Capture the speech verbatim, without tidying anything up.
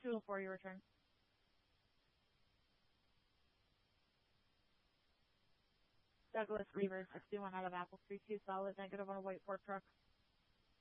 two oh four, your return. Douglas Reaver, sixty-one out of Apple Street, two solid, negative on a white Ford truck.